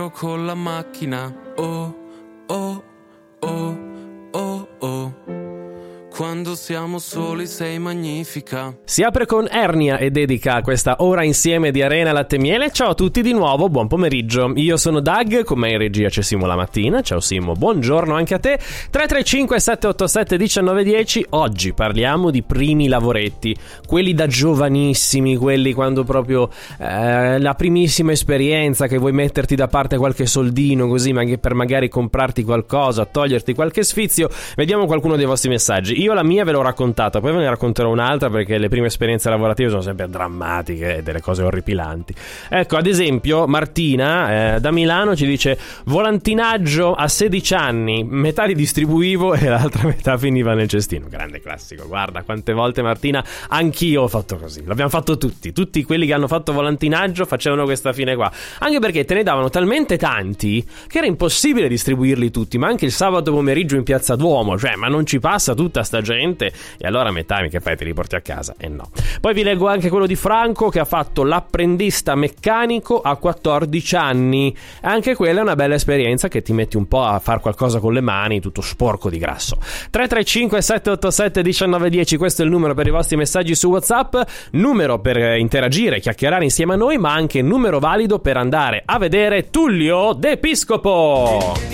con la macchina, oh, oh, oh, oh, oh. Quando siamo soli sei magnifica. Si apre con Ernia e dedica questa ora insieme di Arena Latte Miele. Ciao a tutti di nuovo, buon pomeriggio. Io sono Doug, con me in regia c'è Simo la mattina. Ciao Simo, buongiorno anche a te. 335 787 1910. Oggi parliamo di primi lavoretti, quelli da giovanissimi, quelli quando proprio la primissima esperienza, che vuoi metterti da parte qualche soldino così per magari comprarti qualcosa, toglierti qualche sfizio. Vediamo qualcuno dei vostri messaggi. Io la mia ve l'ho raccontata, poi ve ne racconterò un'altra perché le prime esperienze lavorative sono sempre drammatiche e delle cose orripilanti. Ecco, ad esempio Martina da Milano ci dice: volantinaggio a 16 anni, metà li distribuivo e l'altra metà finiva nel cestino. Grande classico, guarda quante volte, Martina, anch'io ho fatto così. L'abbiamo fatto tutti quelli che hanno fatto volantinaggio facevano questa fine qua, anche perché te ne davano talmente tanti che era impossibile distribuirli tutti, ma anche il sabato pomeriggio in Piazza Duomo, cioè ma non ci passa tutta sta gente, e allora metà che fai, te li porti a casa? E no. Poi vi leggo anche quello di Franco, che ha fatto l'apprendista meccanico a 14 anni. Anche quella è una bella esperienza, che ti metti un po' a fare qualcosa con le mani, tutto sporco di grasso. 335 787 1910, questo è il numero per i vostri messaggi su WhatsApp, numero per interagire, chiacchierare insieme a noi, ma anche numero valido per andare a vedere Tullio D'Episcopo.